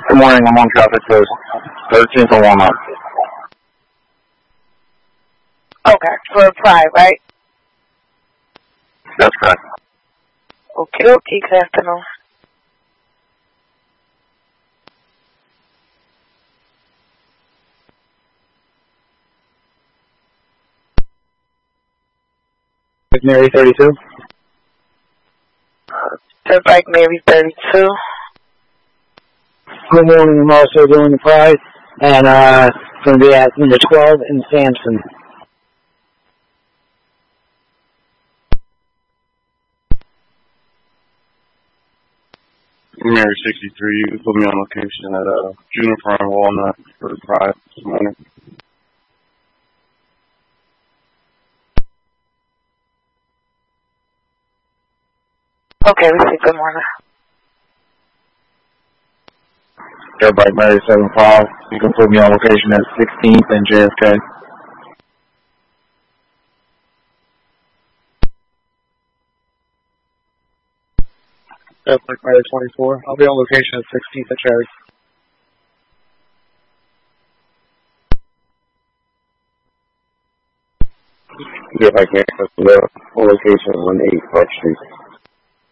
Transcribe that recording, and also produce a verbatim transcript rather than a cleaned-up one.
Good morning, I'm on traffic for thirteenth and Walnut. Okay, for Pride, right? That's correct. Okay, okay, good afternoon. Mary thirty-two. Third Bike Mary thirty-two. Good morning, I'm also doing the Pride, and uh, going to be at number twelve in Sampson. Mary sixty-three, you can put me on location at uh, Juniper and Walnut for the Pride this morning. Okay, we see. Good morning. Third Bike Mary seven five. You can put me on location at sixteenth and J F K. Third Bike Mary twenty-four. I'll be on location at sixteenth at Cherry. Third Bike Mary on location at one eight Park Street.